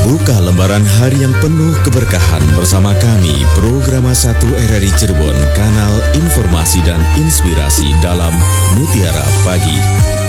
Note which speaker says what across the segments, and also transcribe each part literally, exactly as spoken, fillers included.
Speaker 1: Buka lembaran hari yang penuh keberkahan bersama kami, Programa satu R R I Cirebon, kanal informasi dan inspirasi dalam Mutiara Pagi.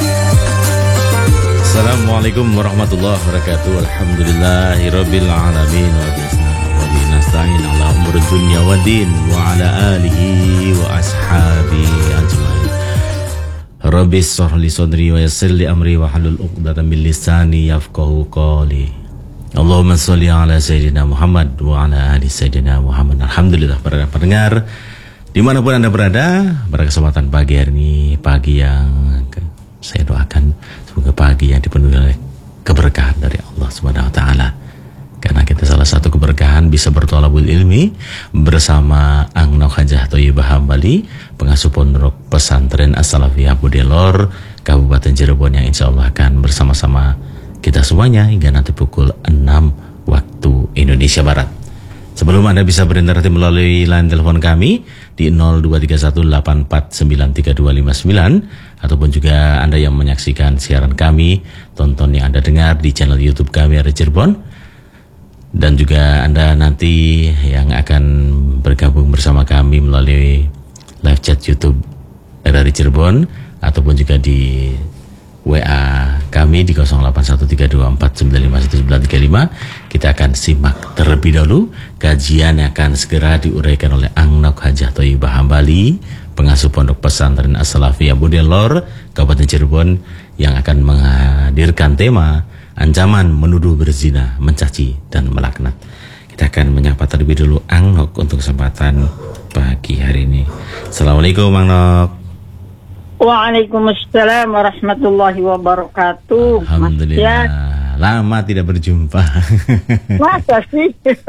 Speaker 2: Assalamualaikum warahmatullahi wabarakatuh. Alhamdulillahirabbil alamin wa bihi nasta'in ala umuri dunya waddin wa ala alihi wa ashabihi ajmain. Rabbi shrah li sadri wa yassir li amri wa hlul 'uqdatam min lisani yafqahu qawli. Allahumma sholli ala sayyidina Muhammad wa ala ali sayyidina Muhammad. Alhamdulillah, para pendengar dimanapun Anda berada, pada kesempatan pagi hari ini, pagi yang saya doakan semoga pagi yang dipenuhi oleh keberkahan dari Allah Subhanahu wa taala. Karena kita salah satu keberkahan bisa bertolabul ilmi bersama Ang-Nok Hajah Thayyibah Hambali, pengasuh pondok pesantren As-Salafiyah Budelor, Kabupaten Cirebon, yang insya Allah akan bersama-sama kita semuanya hingga nanti pukul enam waktu Indonesia Barat. Sebelum Anda bisa berinteraksi melalui line telepon kami di nol dua tiga satu delapan empat sembilan tiga dua lima sembilan, ataupun juga Anda yang menyaksikan siaran kami, tonton yang Anda dengar di channel YouTube kami R R I Cirebon, dan juga Anda nanti yang akan bergabung bersama kami melalui live chat YouTube R R I Cirebon, ataupun juga di W A kami di nol delapan satu tiga dua empat sembilan lima satu sembilan tiga lima. Kita akan simak terlebih dahulu kajian yang akan segera diuraikan oleh Ang-Nok Hajah Thayyibah Hambali, pengasuh pondok pesantren As-Salafiyah Budelor, Kabupaten Cirebon, yang akan menghadirkan tema ancaman menuduh berzina, mencaci dan melaknat. Kita akan menyapa terlebih dahulu Ang-Nok untuk kesempatan pagi hari ini. Assalamualaikum Ang-Nok.
Speaker 3: Waalaikumsalam warahmatullahi wabarakatuh.
Speaker 2: Alhamdulillah, lama tidak berjumpa.
Speaker 3: Masa sih?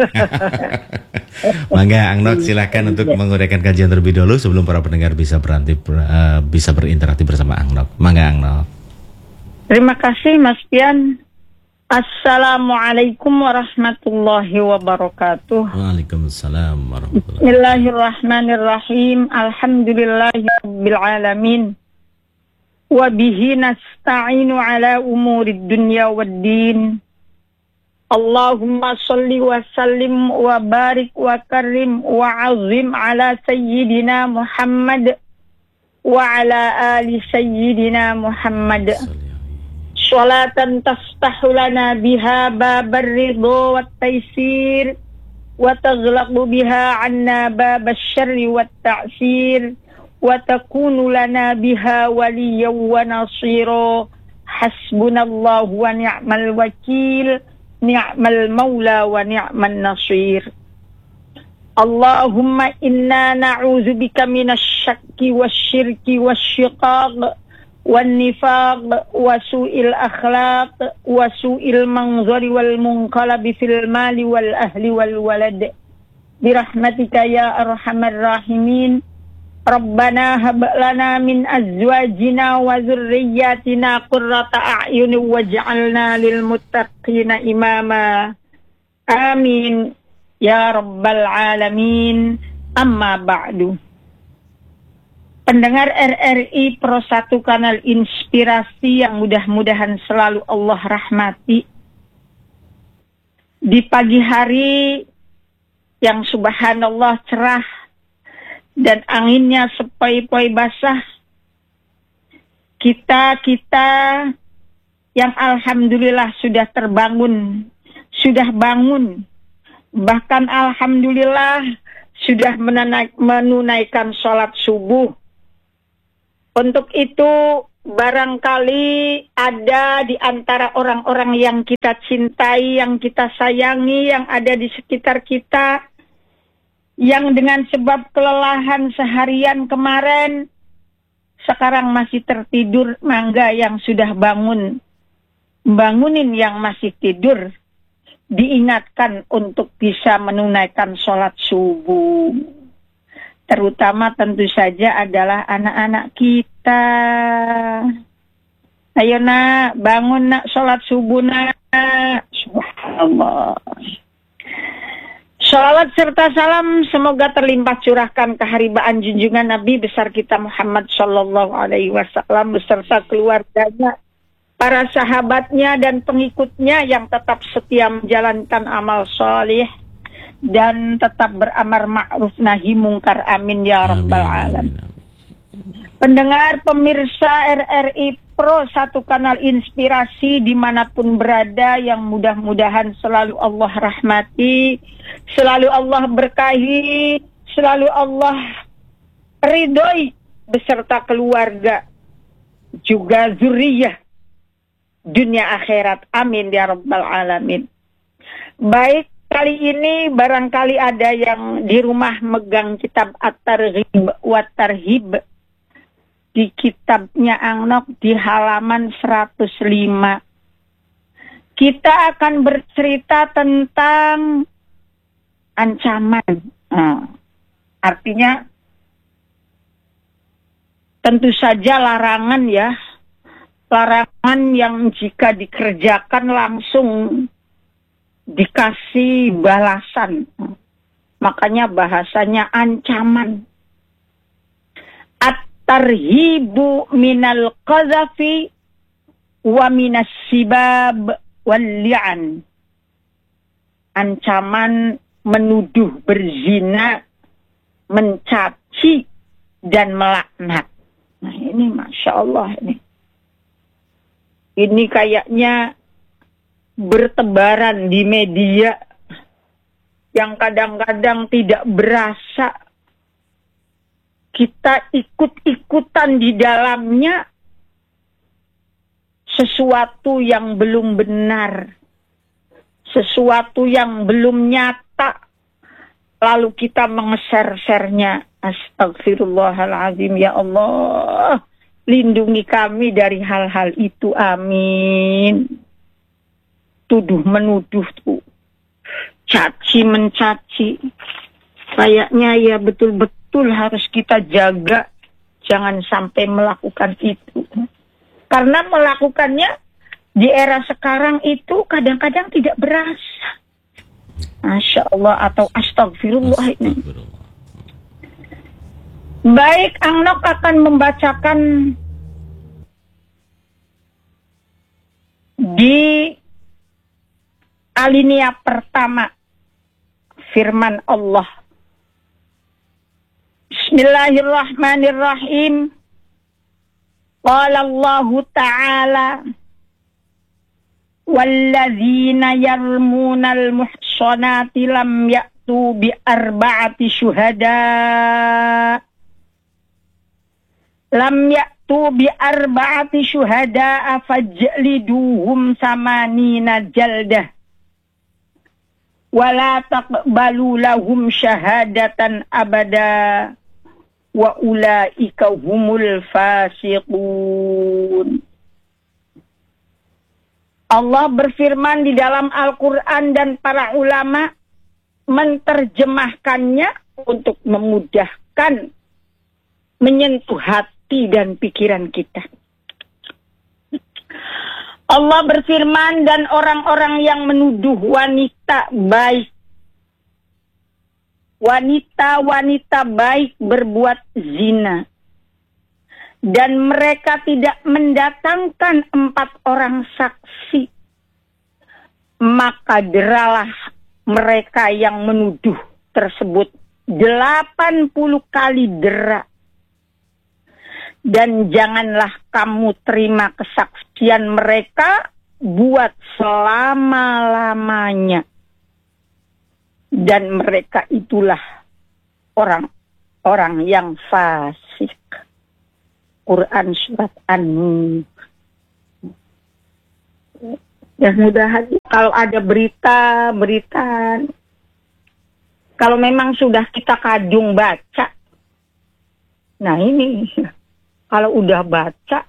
Speaker 2: Mangga Ang-Nok silakan untuk menguraikan kajian terlebih dahulu sebelum para pendengar bisa beranti, uh, bisa berinteraksi bersama Ang-Nok. Mangga Ang-Nok.
Speaker 3: Terima kasih Mas Pian. Assalamualaikum warahmatullahi wabarakatuh.
Speaker 2: Waalaikumsalam warahmatullahi wabarakatuh.
Speaker 3: Bismillahirrahmanirrahim. Alhamdulillahirabbil alamin. Wa bihi nasta'inu ala umurid dunya waddin. Allahumma shalli wa sallim wa barik wa karim wa azim ala sayyidina Muhammad wa ala ali sayyidina Muhammad. Salatan taftahu lana biha babar ridho wat taysir wa taghlaqu biha anna babasy syarri wat ta'sir wa takunu lana biha waliyyan wa nasira. Hasbunallahu wa ni'mal wakil, ni'mal maula wa ni'man nasir. Allahumma inna na'udzubika minasy syakki wasyirki wasyiqaq wan-nifaq wa su'il akhlaq wa su'il manzari wal munqalabi fil mali wal ahli wal walad birahmatika ya arhamar rahimin. Rabbana hab lana min azwajina wa dzurriyyatina qurrata a'yun waj'alna lil muttaqina imama. Amin ya rabbal alamin. Amma ba'du. Pendengar R R I Pro satu kanal inspirasi yang mudah-mudahan selalu Allah rahmati. Di pagi hari yang subhanallah cerah dan anginnya sepoi-poi basah, kita-kita yang alhamdulillah sudah terbangun, sudah bangun, bahkan alhamdulillah sudah menunaikan sholat subuh. Untuk itu barangkali ada di antara orang-orang yang kita cintai, yang kita sayangi, yang ada di sekitar kita, yang dengan sebab kelelahan seharian kemarin sekarang masih tertidur. Mangga yang sudah bangun, bangunin yang masih tidur, diingatkan untuk bisa menunaikan sholat subuh. Terutama tentu saja adalah anak-anak kita. Ayo nak, bangun nak, sholat subuh nak. Subhanallah. Shalawat serta salam semoga terlimpah curahkan keharibaan junjungan Nabi besar kita Muhammad Sallallahu Alaihi Wasallam beserta keluarganya, para sahabatnya dan pengikutnya yang tetap setia menjalankan amal soleh dan tetap beramar ma'ruf nahi mungkar. Amin ya rabbal alamin. Pendengar pemirsa R R I Pro, satu kanal inspirasi dimanapun berada, yang mudah-mudahan selalu Allah rahmati, selalu Allah berkahi, selalu Allah ridhoi beserta keluarga juga zuriyah dunia akhirat. Amin ya rabbal alamin. Baik, kali ini barangkali ada yang di rumah megang kitab At-Targhib wa Tarhib di kitabnya Ang-Nok di halaman seratus lima. Kita akan bercerita tentang ancaman. Nah, artinya tentu saja larangan ya. Larangan yang jika dikerjakan langsung dikasih balasan. Makanya bahasanya ancaman. At-tarhibu minal qadhafi wa minas sibab wal li'an. Ancaman menuduh berzina, mencaci, dan melaknat. Nah ini Masya Allah ini. Ini kayaknya bertebaran di media yang kadang-kadang tidak berasa kita ikut-ikutan di dalamnya sesuatu yang belum benar, sesuatu yang belum nyata, lalu kita mengeser-sernya. Astagfirullahaladzim, ya Allah, lindungi kami dari hal-hal itu, amin. Tuduh menuduh tuh, caci mencaci, kayaknya ya betul-betul harus kita jaga, jangan sampai melakukan itu. Karena melakukannya di era sekarang itu kadang-kadang tidak berasa. Masya Allah atau astagfirullah ini. Baik, Ang-Nok akan membacakan di alinea pertama firman Allah. Bismillahirrahmanirrahim. Qala Allah Ta'ala, walladzina yarmunal muhsanati lam ya'tu bi arba'ati syuhada lam ya'tu bi arba'ati syuhada fajliduhum samanina jaldah wala taqbalu lahum syahadatan abada wa ulaika humul fasiqun. Allah berfirman di dalam Al-Quran dan para ulama menerjemahkannya untuk memudahkan menyentuh hati dan pikiran kita. Allah berfirman, dan orang-orang yang menuduh wanita baik, wanita-wanita baik berbuat zina, dan mereka tidak mendatangkan empat orang saksi, maka deralah mereka yang menuduh tersebut delapan puluh kali dera. Dan janganlah kamu terima kesaksian mereka buat selama-lamanya. Dan mereka itulah orang-orang yang fasik. Quran surat An-Nur. Mudah-mudahan kalau ada berita-berita, kalau memang sudah kita kadung baca, nah ini kalau udah baca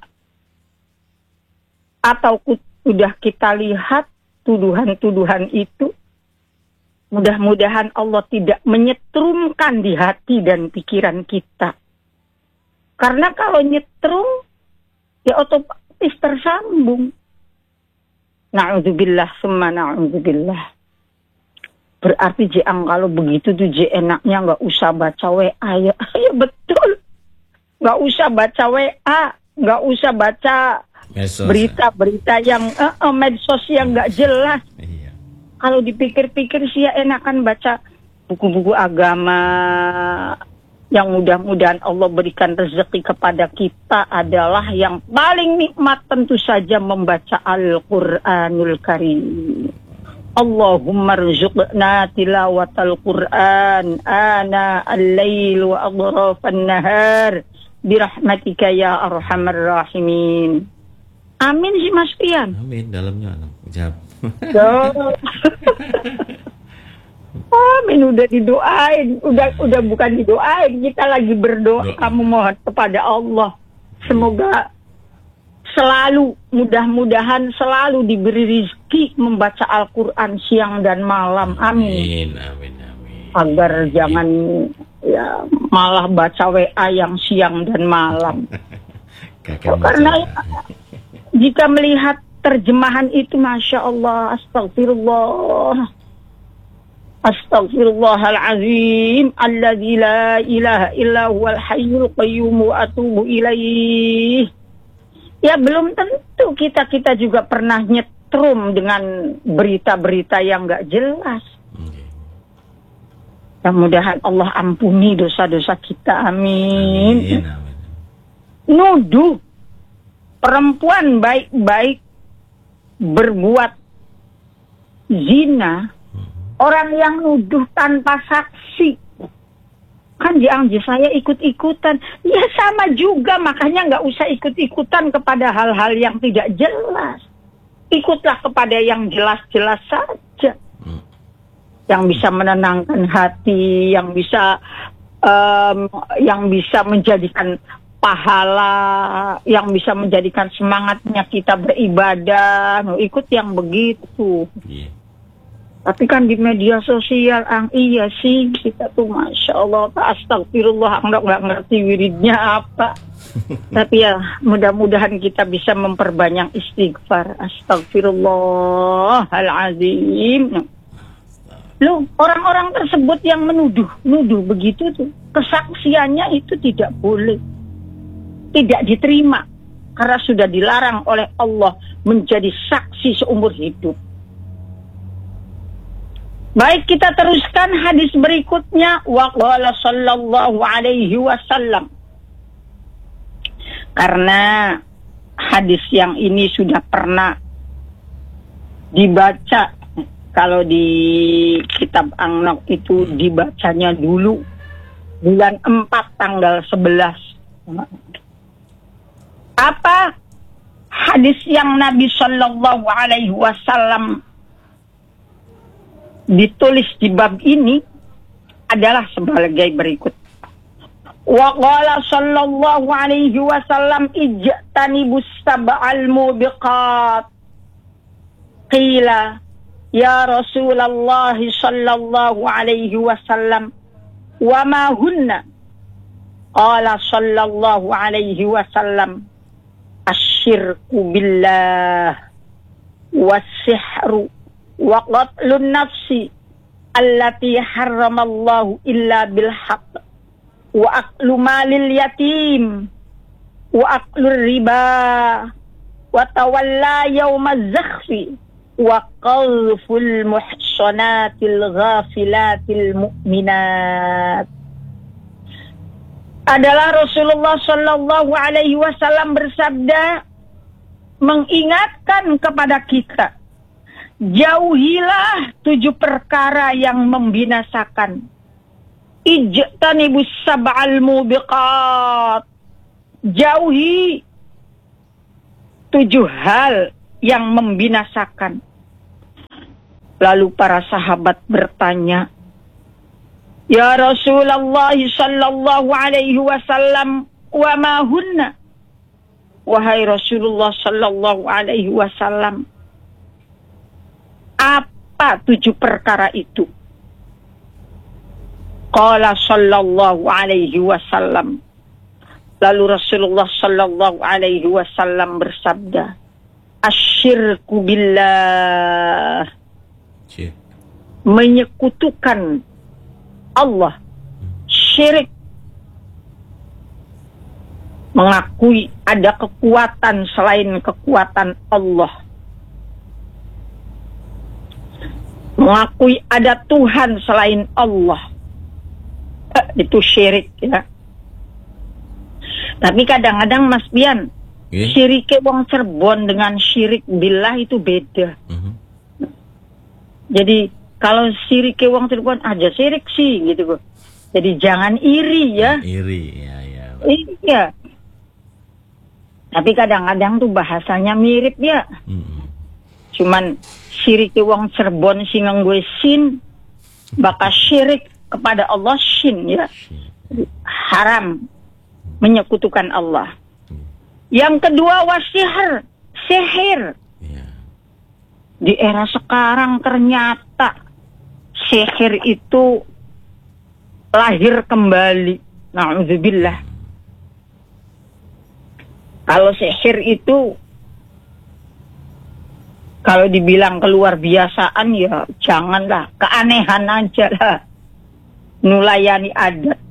Speaker 3: atau udah kita lihat tuduhan-tuduhan itu, mudah-mudahan Allah tidak menyetrumkan di hati dan pikiran kita. Karena kalau nyetrum, ya otomatis tersambung. Na'udzubillah, summa na'udzubillah. Berarti Jeang kalau begitu tuh Je enaknya nggak usah baca W A ya. Ya betul. Nggak usah baca W A, nggak usah baca
Speaker 2: Medsos,
Speaker 3: berita-berita yang uh, uh, medsos yang nggak jelas.
Speaker 2: Iya.
Speaker 3: Kalau dipikir-pikir sih ya enakan baca buku-buku agama yang mudah-mudahan Allah berikan rezeki kepada kita adalah yang paling nikmat tentu saja membaca Al-Qur'anul Karim. Allahumma rzuqna tilawatal Qur'an ana al-lail wa adrafan nahar birahmatika ya arhamar rahimin. Amin sih Mas Pian.
Speaker 2: Amin, dalamnya jawab.
Speaker 3: Amin, udah didoain, udah udah bukan didoain, kita lagi berdoa, kamu mohon kepada Allah. Semoga selalu, mudah-mudahan selalu diberi rezeki membaca Al-Quran siang dan malam. Amin.
Speaker 2: Amin, amin, amin.
Speaker 3: Agar jangan ya malah baca W A yang siang dan malam. Karena jika melihat terjemahan itu, Masya Allah, astagfirullah. Astaghfirullahalazim alladzi la ilaha illa huwal hayyul qayyum wa atubu ilaih. Ya belum tentu kita-kita juga pernah nyetrum dengan berita-berita yang gak jelas. Mudah-mudahan Allah ampuni dosa-dosa kita. Amin.
Speaker 2: Amin, amin.
Speaker 3: Nuduh perempuan baik-baik berbuat zina, orang yang nuduh tanpa saksi, kan dianggap saya ikut-ikutan. Ya sama juga, makanya nggak usah ikut-ikutan kepada hal-hal yang tidak jelas. Ikutlah kepada yang jelas-jelas saja, yang bisa menenangkan hati, yang bisa um, yang bisa menjadikan pahala, yang bisa menjadikan semangatnya kita beribadah. No, ikut yang begitu. Yeah. Tapi kan di media sosial, ang iya sih kita tuh Masya Allah, astagfirullah, nggak nggak ngerti wiridnya apa. Tapi ya mudah-mudahan kita bisa memperbanyak istighfar. Astagfirullahalazim. Loh, orang-orang tersebut yang menuduh, nuduh begitu tuh, kesaksiannya itu tidak boleh. Tidak diterima karena sudah dilarang oleh Allah menjadi saksi seumur hidup. Baik, kita teruskan hadis berikutnya. Wa qala sallallahu alaihi wasallam. Karena hadis yang ini sudah pernah dibaca, kalau di kitab An-Nahl itu dibacanya dulu bulan empat tanggal sebelas. Apa hadis yang Nabi Shallallahu Alaihi Wasallam ditulis di bab ini adalah sebagai berikut. Wa qala Shallallahu Alaihi Wasallam ijtanibus sab'al mubiqat. Qila ya Rasulullah Shallallahu Alaihi Wasallam wa ma hunna? Qala Shallallahu Alaihi Wasallam asyirku billah was-sihru wa qatlun nafsi allati harramallahu illa bil haqq wa aklu malil yatim wa aklu riba wa tawalla yawmaz zakhfi wa qadhful muhsanatil ghafilatil mu'minat. Adalah Rasulullah Shallallahu Alaihi Wasallam bersabda, mengingatkan kepada kita, jauhilah tujuh perkara yang membinasakan. Ijtanibus sab'al mubiqat. Jauhi tujuh hal yang membinasakan. Lalu para sahabat bertanya, ya Rasulullah Sallallahu Alaihi Wasallam, wa ma hunna? Wahai Rasulullah Sallallahu Alaihi Wasallam, apa tujuh perkara itu? Qala Sallallahu Alaihi Wasallam. Lalu Rasulullah Sallallahu Alaihi Wasallam bersabda, asyirku billah. Menyekutukan Allah, syirik, mengakui ada kekuatan selain kekuatan Allah, mengakui ada Tuhan selain Allah, eh, itu syirik ya. Tapi kadang-kadang Mas Bian, yeah. syirik wong Cirebon dengan syirik billah itu beda. Uh-huh. Jadi kalau syirik wong Cirebon aja syirik sih gitu kok. Jadi jangan iri ya.
Speaker 2: Iri ya ya.
Speaker 3: Iya. Tapi kadang-kadang tuh bahasanya mirip ya. Uh-huh. Cuman syirik wong Cirebon sing nganggo sin, bakal syirik kepada Allah shin ya. Haram menyekutukan Allah. Yang kedua wasihir, sihir. Yeah. Di era sekarang ternyata sihir itu lahir kembali. Na'udzubillah. Kalau sihir itu kalau dibilang keluar biasaan ya janganlah, keanehan aja lah. Nulayani adat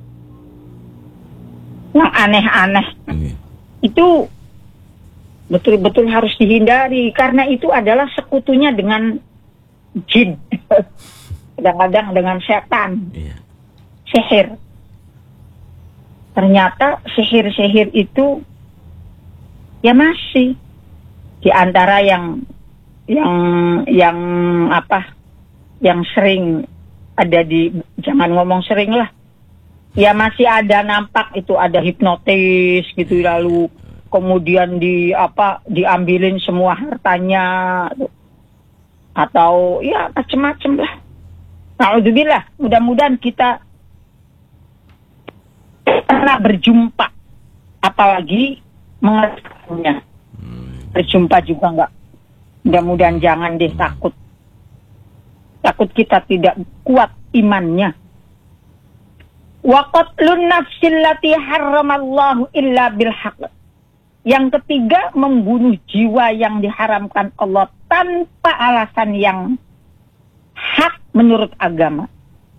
Speaker 3: yang aneh-aneh hmm. itu betul-betul harus dihindari karena itu adalah sekutunya dengan jin, kadang-kadang dengan setan, yeah. sihir. Ternyata sihir-sihir itu ya masih di antara yang yang yang apa yang sering ada di, jangan ngomong sering lah. Ya masih ada nampak itu ada hipnotis gitu, lalu kemudian di apa diambilin semua hartanya atau ya macam-macam lah. Alhamdulillah, mudah-mudahan kita pernah berjumpa, apalagi mengetahuinya. Berjumpa juga enggak. Mudah-mudahan jangan deh takut. Takut kita tidak kuat imannya. Wa qatlun nafsil lati harramallahu illa bil haqq. Yang ketiga, membunuh jiwa yang diharamkan Allah tanpa alasan yang hak menurut agama.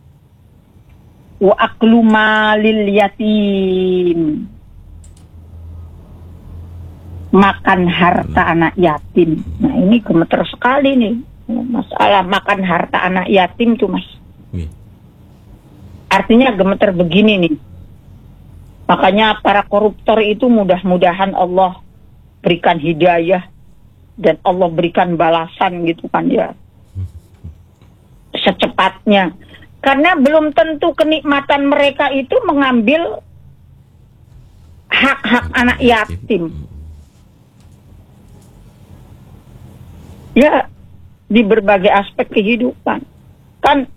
Speaker 3: Wa aklu malil yatim. Makan harta anak yatim. Nah, ini gemeter sekali nih. Masalah makan harta anak yatim tuh, Mas. Artinya gemeter begini nih. Makanya para koruptor itu mudah-mudahan Allah berikan hidayah dan Allah berikan balasan gitu kan ya. Secepatnya. Karena belum tentu kenikmatan mereka itu mengambil hak-hak anak yatim. Ya, di berbagai aspek kehidupan. Kan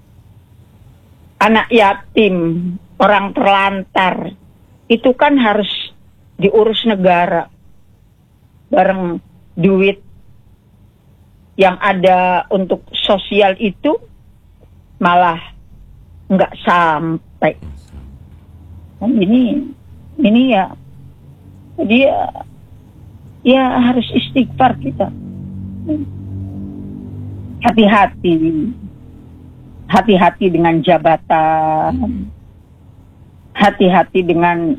Speaker 3: anak yatim, orang terlantar, itu kan harus diurus negara. Bareng duit yang ada untuk sosial itu malah nggak sampai. Nah, ini, ini ya, dia ya harus istighfar kita. Hati-hati. Hati-hati dengan jabatan, hati-hati dengan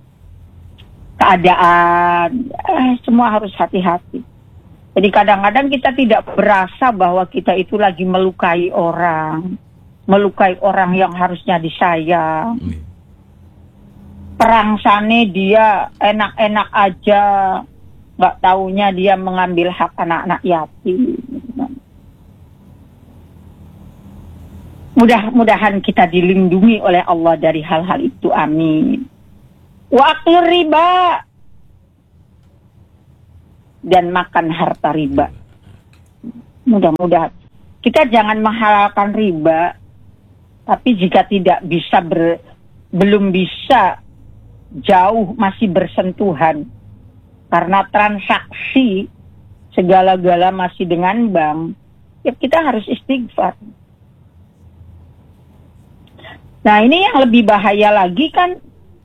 Speaker 3: keadaan, eh, semua harus hati-hati. Jadi kadang-kadang kita tidak berasa bahwa kita itu lagi melukai orang, melukai orang yang harusnya disayang. Perang sana dia enak-enak aja, nggak taunya dia mengambil hak anak-anak yatim. Mudah-mudahan kita dilindungi oleh Allah dari hal-hal itu. Amin. Wa aklir riba. Dan makan harta riba. Mudah-mudahan. Kita jangan menghalalkan riba. Tapi jika tidak bisa, ber, belum bisa jauh masih bersentuhan. Karena transaksi segala-gala masih dengan bank. Ya kita harus istighfar. Nah ini yang lebih bahaya lagi kan,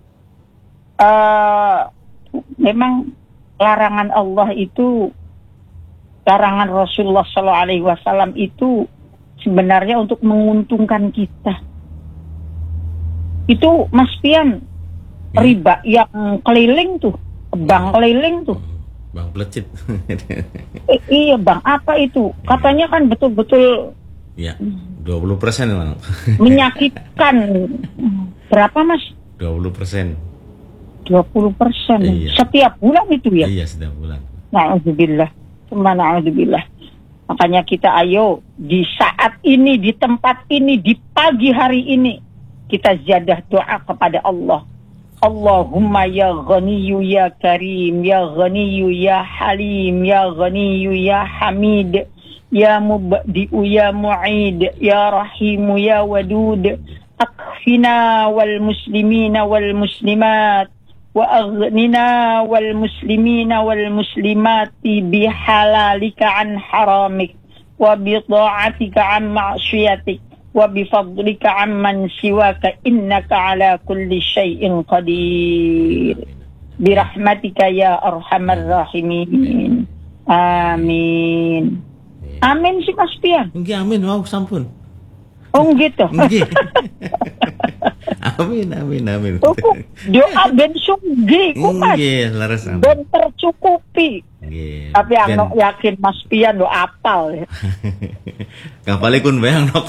Speaker 3: uh, memang larangan Allah itu, larangan Rasulullah shallallahu alaihi wasallam itu sebenarnya untuk menguntungkan kita. Itu Mas Pian, riba yang keliling tuh, Bang keliling tuh.
Speaker 2: Bang Plecit.
Speaker 3: Eh, iya bang, apa itu? Katanya kan betul-betul
Speaker 2: Ya, dua puluh persen Bang.
Speaker 3: menyakitkan. Berapa mas?
Speaker 2: dua puluh persen.
Speaker 3: dua puluh persen.
Speaker 2: Iya.
Speaker 3: Setiap bulan itu ya?
Speaker 2: Iya, setiap bulan.
Speaker 3: Na'udzubillah. Semua na'udzubillah. Makanya kita ayo di saat ini, di tempat ini, di pagi hari ini, kita ziyadah doa kepada Allah. Allahumma ya ghaniyu ya karim, ya ghaniyu ya halim, ya ghaniyu ya hamid, ya mubdi'u ya mu'id, ya rahimu ya wadud, akfina wal muslimina wal muslimat, wa aghnina wal muslimina wal muslimati bihalalika an haramik, wa bi ta'atika an ma'syiatik, wa bi fadlika amman siwaka innaka ala kulli syai'in qadir bi rahmatika ya arhamar rahimin. Amin. Amin sih Mas Pian.
Speaker 2: Nggih, amin. Wow, sampun.
Speaker 3: Oh gitu.
Speaker 2: Nggih. Amin, amin, amin.
Speaker 3: Tuku, doa ben sugih ku Mas.
Speaker 2: Nggih, leres.
Speaker 3: Ben tercukupi.
Speaker 2: Nggih.
Speaker 3: Tapi aku yakin Mas Pian lo apal ya.
Speaker 2: Kapalikun bayang nok.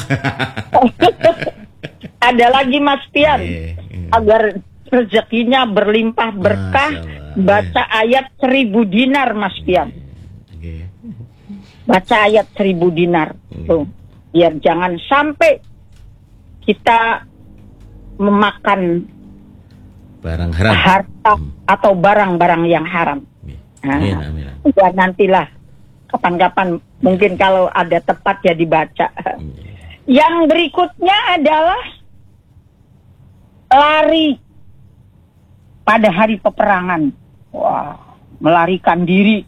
Speaker 3: Ada lagi Mas Pian.
Speaker 2: Nggih.
Speaker 3: Agar rezekinya berlimpah berkah,
Speaker 2: Masya Allah.
Speaker 3: baca ayat seribu dinar Mas Pian.
Speaker 2: Nggih.
Speaker 3: Baca ayat seribu dinar. Tuh. Biar jangan sampai kita memakan
Speaker 2: Barang haram.
Speaker 3: harta
Speaker 2: Hmm.
Speaker 3: atau barang-barang yang haram.
Speaker 2: Nggih.
Speaker 3: Nah,
Speaker 2: Amin, amin.
Speaker 3: ya nantilah kapan-kapan mungkin kalau ada tepat ya dibaca.
Speaker 2: Nggih.
Speaker 3: Yang berikutnya adalah lari pada hari peperangan. Wah, melarikan diri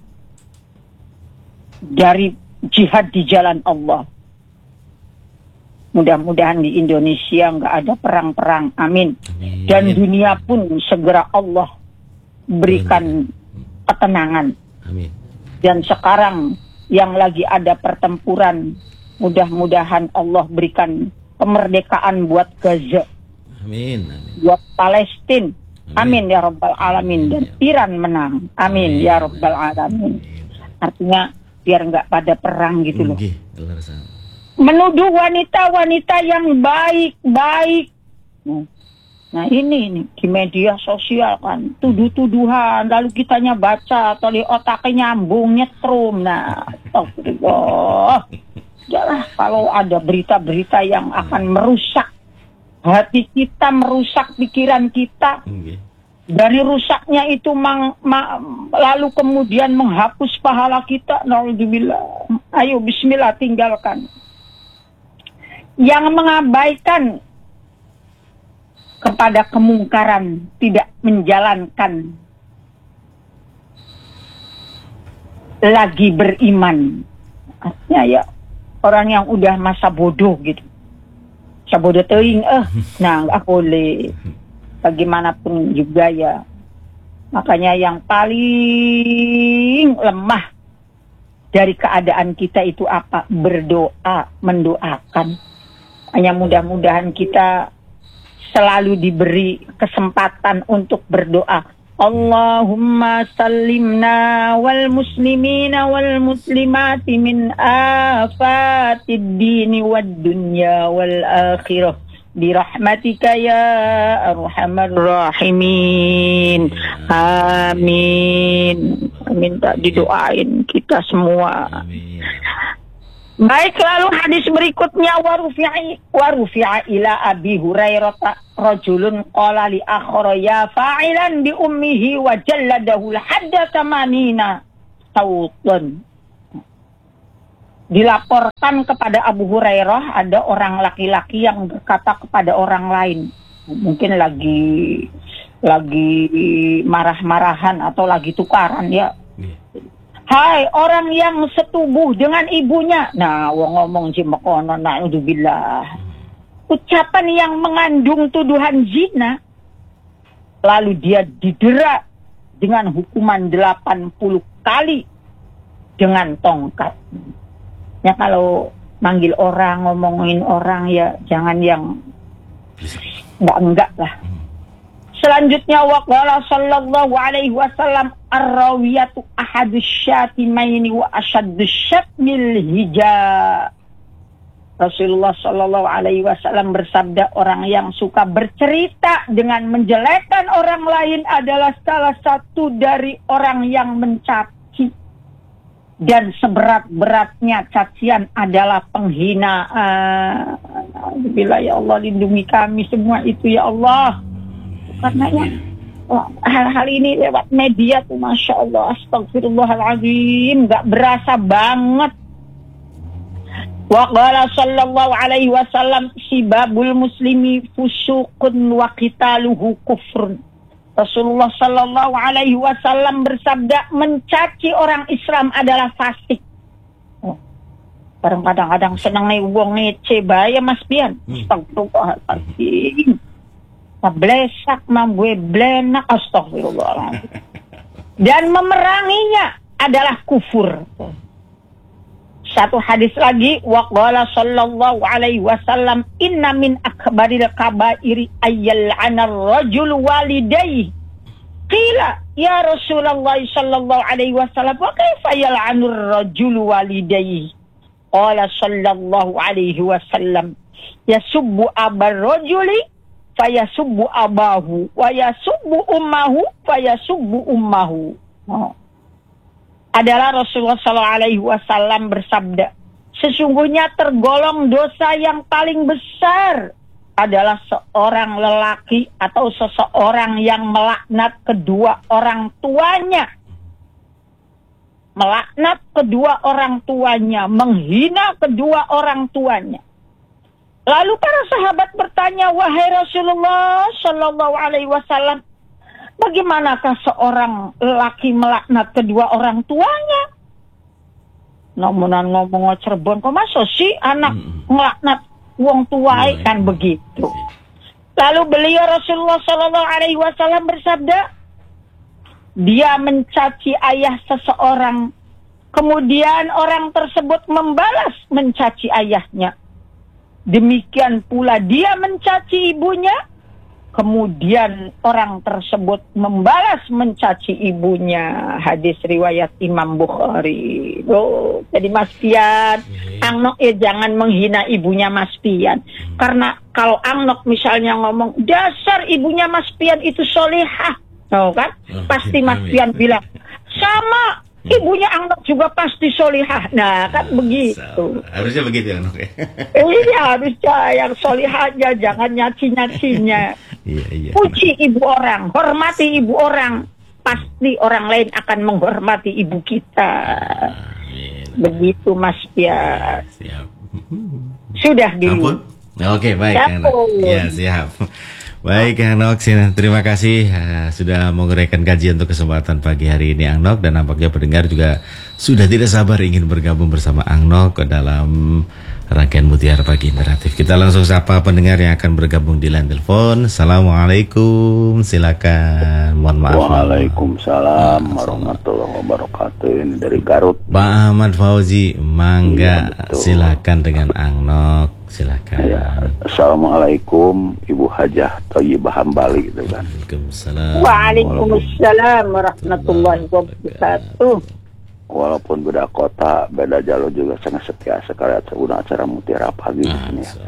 Speaker 3: dari jihad di jalan Allah. Mudah-mudahan di Indonesia nggak ada perang-perang. Amin.
Speaker 2: Amin.
Speaker 3: Dan dunia pun segera Allah berikan ketenangan.
Speaker 2: Amin.
Speaker 3: Dan sekarang yang lagi ada pertempuran, mudah-mudahan Allah berikan kemerdekaan buat Gaza,
Speaker 2: Amin. Amin.
Speaker 3: buat Palestina.
Speaker 2: Amin.
Speaker 3: Amin ya Rabbal Alamin. Dan Iran menang. Amin ya Rabbal Alamin. Artinya biar nggak pada perang gitu loh.
Speaker 2: Nggih, leres.
Speaker 3: Menuduh wanita-wanita yang baik-baik. Nah ini nih di media sosial kan tuduh-tuduhan, lalu kitanya baca atau di otaknya nyambung nyetrum. Nah, astagfirullah. Jangan kalau ada berita-berita yang akan merusak hati kita, merusak pikiran kita.
Speaker 2: Nggih.
Speaker 3: Dari rusaknya itu mang, ma, lalu kemudian menghapus pahala kita. Naudzubillah. Ayo bismillah tinggalkan. Yang mengabaikan kepada kemungkaran, tidak menjalankan, lagi beriman. Artinya ya orang yang udah masa bodoh gitu. Masa bodoh teuing eh nah nggak boleh. Bagaimanapun juga ya. Makanya yang paling lemah dari keadaan kita itu apa? Berdoa, mendoakan. Hanya mudah-mudahan kita selalu diberi kesempatan untuk berdoa. Allahumma sallimna wal muslimina wal muslimati min afatid dini wad dunya wal akhirah. Birahmatika ya arhamar rahimin. Amin. Minta didoain kita semua.
Speaker 2: Amin.
Speaker 3: Baik, lalu hadis berikutnya warufi'i warufi'a ila Abi Hurairah rajulun qala li akhara ya fa'ilan bi ummihi wa jalladahu hadda tamanina sautan. Dilaporkan kepada Abu Hurairah ada orang laki-laki yang berkata kepada orang lain, mungkin lagi lagi marah-marahan atau lagi tukaran ya. Hai orang yang setubuh dengan ibunya. Nah, wong ngomong jimekono naudzubillah. Ucapan yang mengandung tuduhan zina. Lalu dia didera dengan hukuman delapan puluh kali dengan tongkat. Ya kalau manggil orang, ngomongin orang ya jangan yang enggak-enggak lah. Selanjutnya waqala sallallahu alaihi wasallam ar-rawiyatu ahadus syatimaini wa ashaddus syatmil hija. Rasulullah sallallahu alaihi wasallam bersabda, orang yang suka bercerita dengan menjelekkan orang lain adalah salah satu dari orang yang mencaci. Dan seberat-beratnya cacian adalah penghinaan. Alhamdulillah ya Allah, lindungi kami semua itu ya Allah. Karena ya oh, hal-hal ini lewat media tuh Masya Allah, astagfirullahaladzim, gak berasa banget. Wa qala sallallahu alaihi wasallam sibabul muslimi fusuqun wa qitaluhu kufrun. Rasulullah sallallahu alaihi wasallam bersabda, mencaci orang Islam adalah fasik. Oh, kadang-kadang senang nih wong ngece bahaya Mas Pian. Astagfirullahaladzim. Blesak mambu blenak, astagfirullah. Dan memeranginya adalah kufur. Satu hadis lagi, waqala sallallahu alaihi wasallam, inna min akbaril kabairi ayyal'ana ar-rajul walidayhi. Qila ya Rasulullah sallallahu alaihi wasallam, wa kaifa yal'anu ar-rajul walidayhi? Qala sallallahu alaihi wasallam, yasubbu abar rajuli fayasubbu abahu wa yasubbu ummahu fayasubbu ummahu. Oh. Adalah Rasulullah shallallahu alaihi wasallam bersabda, sesungguhnya tergolong dosa yang paling besar adalah seorang lelaki atau seseorang yang melaknat kedua orang tuanya. Melaknat kedua orang tuanya, menghina kedua orang tuanya. Lalu para sahabat bertanya, wahai Rasulullah shallallahu alaihi wasallam, bagaimanakah seorang lelaki melaknat kedua orang tuanya? Namunan ngomong Cirebon, kok masuk sih anak melaknat wong tua kan begitu. Lalu beliau Rasulullah shallallahu alaihi wasallam bersabda, dia mencaci ayah seseorang, kemudian orang tersebut membalas mencaci ayahnya. Demikian pula dia mencaci ibunya, kemudian orang tersebut membalas mencaci ibunya. Hadis riwayat Imam Bukhari. Oh, jadi Mas Pian, Angnok ya jangan menghina ibunya Mas Pian. Karena kalau Angnok misalnya ngomong, dasar ibunya Mas Pian itu solehah, oh, kan? Oh, pasti Mas Pian bilang, sama. Ibunya Angnok juga pasti solihah. Nah, kan nah, begitu.
Speaker 2: Harusnya begitu ya, Angnok.
Speaker 3: Iya, harusnya yang solihah aja, jangan nyaci-nyacinya.
Speaker 2: Iya, iya.
Speaker 3: Puji ibu orang, hormati ibu orang. Pasti orang lain akan menghormati ibu kita. Amin. Begitu, Mas Pia.
Speaker 2: Siap.
Speaker 3: Sudah dulu.
Speaker 2: Oke, baik. Ya, siap. Baik, Angnok, terima kasih uh, sudah menguraikan kajian untuk kesempatan pagi hari ini, Angnok, dan nampaknya pendengar juga sudah tidak sabar ingin bergabung bersama Angnok ke dalam rangkaian Mutiara Pagi Interaktif. Kita langsung sapa pendengar yang akan bergabung di line telepon. Assalamualaikum, silakan. Mohon maaf.
Speaker 4: Waalaikumsalam warahmatullahi wabarakatuh. Ini dari Garut.
Speaker 2: Pak Ahmad Fauzi, mangga, iya, silakan dengan Angnok. Silakan.
Speaker 4: Ya, assalamualaikum Ibu Hajah Thayyibah Hambali gitu kan.
Speaker 2: Waalaikumsalam.
Speaker 3: Waalaikumsalam warahmatullahi wabarakatuh.
Speaker 4: Walaupun beda kota, beda jalur juga sangat setia sekali seguna acara Mutiara Pagi ah, ini. Ya.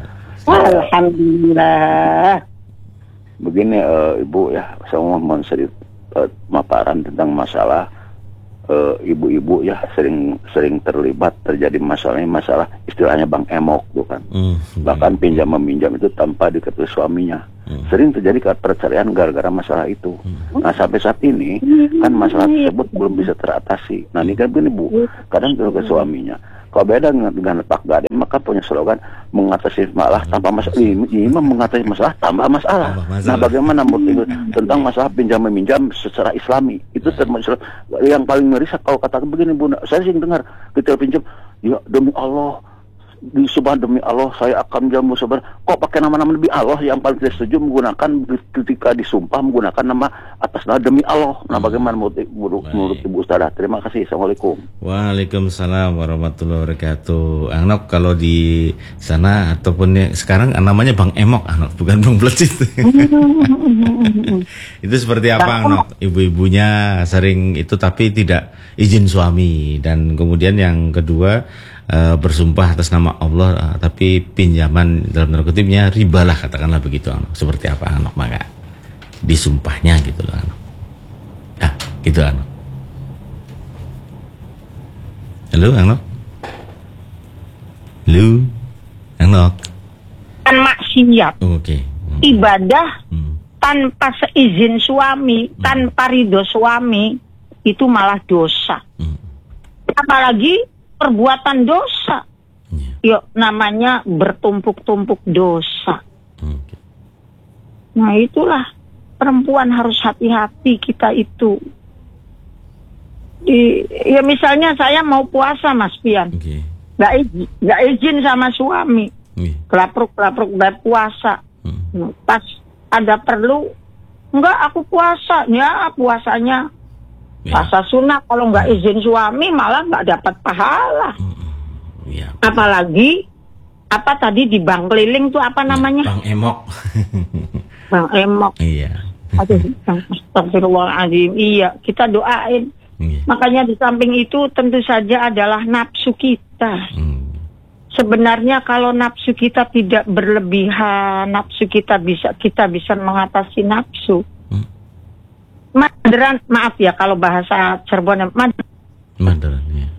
Speaker 3: Alhamdulillah.
Speaker 4: Begini uh, Ibu ya, saya mau sedikit uh, maparan tentang masalah Uh, ibu-ibu ya sering sering terlibat terjadi masalahnya masalah istilahnya bang emok bukan mm, bahkan mm, pinjam meminjam itu tanpa diketahui suaminya mm. sering terjadi perceraian gara-gara masalah itu mm. Nah sampai saat ini kan masalah tersebut belum bisa teratasi. Nah ini kan begini Bu, kadang juga ke suaminya kalau beda dengan Pak Gade maka punya slogan mengatasi masalah tanpa masalah. Ini mengatasi masalah tanpa masalah. Nah bagaimana menurut tentang masalah pinjam meminjam secara Islami itu termasuk yang paling merisau kalau katakan begini Bu, saya sering dengar ketika pinjam, ya demi Allah di subhan demi Allah saya akan jamu sabar. Kok pakai nama-nama demi Allah? Yang paling tidak setuju menggunakan ketika disumpah menggunakan nama atas nama demi Allah. Nah, bagaimana menurut, menurut, menurut Ibu Ustadzah? Terima kasih. Assalamualaikum.
Speaker 2: Waalaikumsalam warahmatullahi wabarakatuh. Anok kalau di sana ataupun ya, sekarang namanya Bang Emok, Anok, bukan Bang Plecit. Itu seperti apa, Anok? Ibu-ibunya sering itu tapi tidak izin suami, dan kemudian yang kedua uh, bersumpah atas nama Allah, uh, tapi pinjaman dalam tanda kutipnya riba lah, katakanlah begitu, Anok. Seperti apa, Anok, maka disumpahnya gitu loh, Anok. Ah, gitu, Anok. Halo, Anok. Halo, Anok.
Speaker 3: Kan maksiat.
Speaker 2: Oh, Oke. Okay. Hmm.
Speaker 3: Ibadah
Speaker 2: Hmm.
Speaker 3: tanpa seizin suami, hmm. tanpa ridho suami, itu malah dosa. Hmm. Apalagi perbuatan dosa. Yeah. Yuk, namanya bertumpuk-tumpuk dosa. Hmm. Nah, itulah perempuan harus hati-hati kita itu. Di, ya misalnya saya mau puasa, Mas Pian. Okay. Gak izin, gak izin sama suami. Yeah. Kelapruk-kelapruk berpuasa. Hmm. Pas ada perlu, enggak aku puasa, ya puasanya ya. Puasa sunnah, kalau enggak izin suami malah enggak dapat pahala. Ya. Apalagi apa tadi di bank keliling tuh apa namanya?
Speaker 2: Bang Emok.
Speaker 3: Bang Emok.
Speaker 2: Iya.
Speaker 3: Aduh, astagfirullahaladzim. Iya, kita doain. Iya. Makanya di samping itu tentu saja adalah nafsu kita. Hmm. Sebenarnya kalau nafsu kita tidak berlebihan, nafsu kita bisa kita bisa mengatasi nafsu. Hmm. Maderan, maaf ya kalau bahasa Cirebon, maderan.
Speaker 2: Maderan, ya.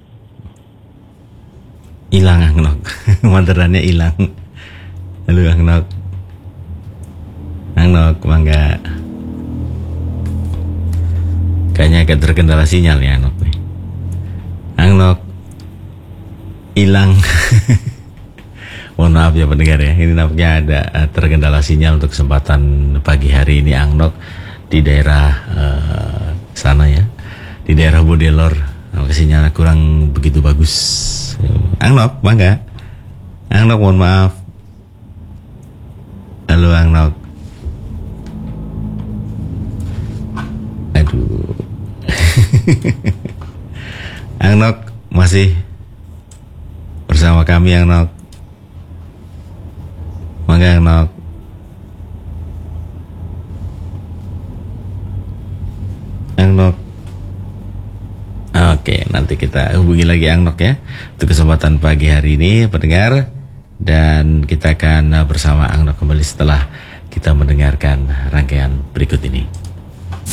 Speaker 2: Hilang, Angnok. Maderannya hilang. Halo, Angnok. Angnok, mangga. Kayaknya agak terkendala sinyal ya, Angnok. Angnok. Hilang. Mohon maaf ya pendengar ya, ini nampaknya ada uh, terkendala sinyal untuk kesempatan pagi hari ini, Angnok, di daerah uh, sana ya, di daerah Bodelor. Sinyalnya kurang begitu bagus. Angnok, bangga. Angnok, mohon maaf. Halo, Angnok. Aduh. Angnok masih bersama kami, Angnok. Mangga, Angnok. Angnok. Oke, nanti kita hubungi lagi Angnok ya untuk kesempatan pagi hari ini, pendengar. Dan kita akan bersama Angnok kembali setelah kita mendengarkan rangkaian berikut ini.